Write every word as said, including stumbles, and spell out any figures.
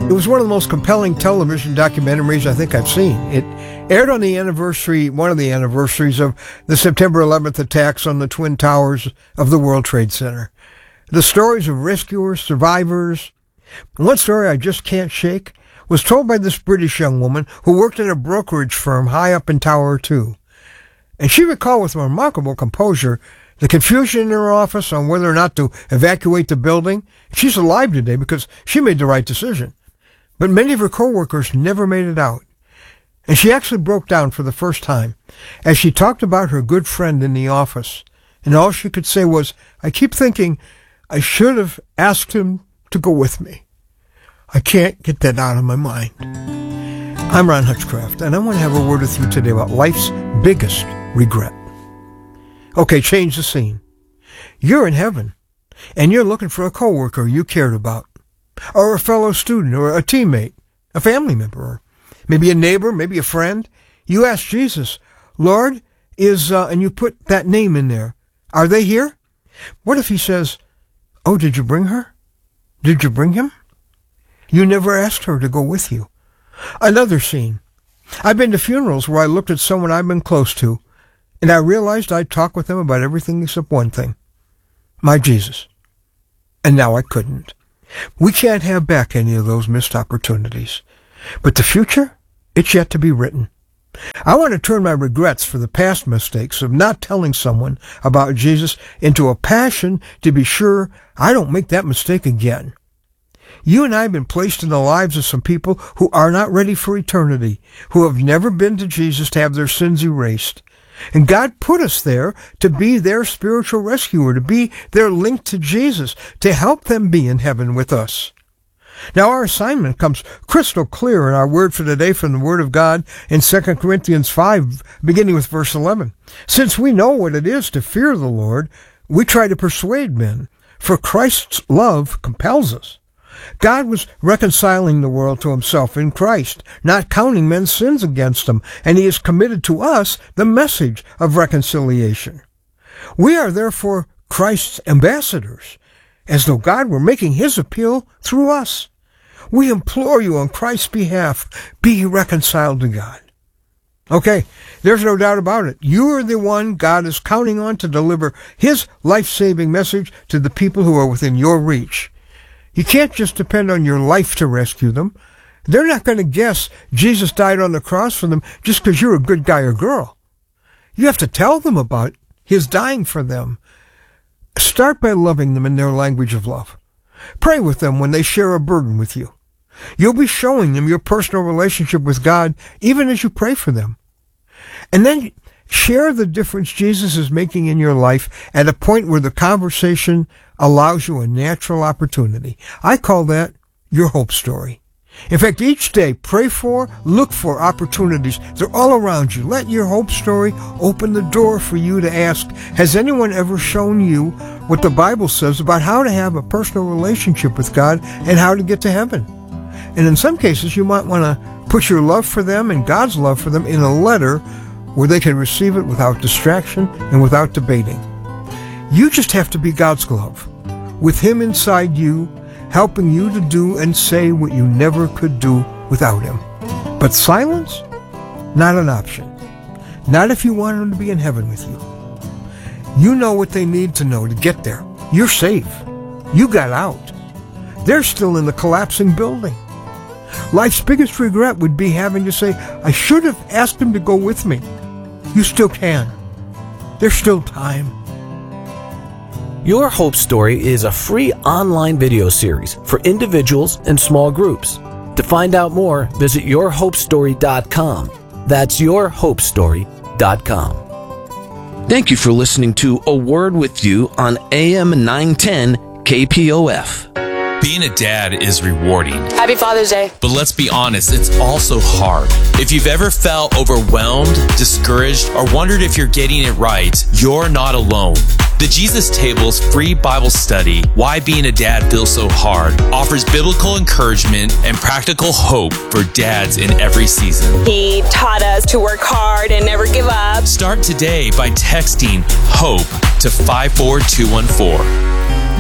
It was one of the most compelling television documentaries I think I've seen. It aired on the anniversary, one of the anniversaries of the September eleventh attacks on the Twin Towers of the World Trade Center. The stories of rescuers, survivors. One story I just can't shake was told by this British young woman who worked in a brokerage firm high up in Tower two. And she recalled with remarkable composure the confusion in her office on whether or not to evacuate the building. She's alive today because she made the right decision. But many of her coworkers never made it out. And she actually broke down for the first time as she talked about her good friend in the office. And all she could say was, I keep thinking I should have asked him to go with me. I can't get that out of my mind. I'm Ron Hutchcraft, and I want to have a word with you today about life's biggest regret. Okay, change the scene. You're in heaven, and you're looking for a coworker you cared about, or a fellow student, or a teammate, a family member, or maybe a neighbor, maybe a friend. You ask Jesus, Lord, is, uh, and you put that name in there. Are they here? What if he says, oh, did you bring her? Did you bring him? You never asked her to go with you. Another scene. I've been to funerals where I looked at someone I've been close to, and I realized I'd talk with them about everything except one thing. My Jesus. And now I couldn't. We can't have back any of those missed opportunities. But the future, it's yet to be written. I want to turn my regrets for the past mistakes of not telling someone about Jesus into a passion to be sure I don't make that mistake again. You and I have been placed in the lives of some people who are not ready for eternity, who have never been to Jesus to have their sins erased. And God put us there to be their spiritual rescuer, to be their link to Jesus, to help them be in heaven with us. Now our assignment comes crystal clear in our word for today from the Word of God in Second Corinthians five, beginning with verse eleven. Since we know what it is to fear the Lord, we try to persuade men, for Christ's love compels us. God was reconciling the world to himself in Christ, not counting men's sins against them, and he has committed to us the message of reconciliation. We are therefore Christ's ambassadors, as though God were making his appeal through us. We implore you on Christ's behalf, be reconciled to God. Okay, there's no doubt about it. You are the one God is counting on to deliver his life-saving message to the people who are within your reach. You can't just depend on your life to rescue them. They're not going to guess Jesus died on the cross for them just because you're a good guy or girl. You have to tell them about his dying for them. Start by loving them in their language of love. Pray with them when they share a burden with you. You'll be showing them your personal relationship with God even as you pray for them. And then share the difference Jesus is making in your life at a point where the conversation allows you a natural opportunity. I call that your hope story. In fact, each day, pray for, look for opportunities. They're all around you. Let your hope story open the door for you to ask, has anyone ever shown you what the Bible says about how to have a personal relationship with God and how to get to heaven? And in some cases, you might want to put your love for them and God's love for them in a letter where they can receive it without distraction and without debating. You just have to be God's glove, with him inside you, helping you to do and say what you never could do without him. But silence? Not an option. Not if you want him to be in heaven with you. You know what they need to know to get there. You're safe. You got out. They're still in the collapsing building. Life's biggest regret would be having to say, I should have asked him to go with me. You still can. There's still time. Your Hope Story is a free online video series for individuals and small groups. To find out more, visit your hope story dot com. That's your hope story dot com. Thank you for listening to A Word with You on A M nine ten K P O F. Being a dad is rewarding. Happy Father's Day. But let's be honest, it's also hard. If you've ever felt overwhelmed, discouraged, or wondered if you're getting it right, you're not alone. The Jesus Table's free Bible study, Why Being a Dad Feels So Hard, offers biblical encouragement and practical hope for dads in every season. He taught us to work hard and never give up. Start today by texting HOPE to five four two one four.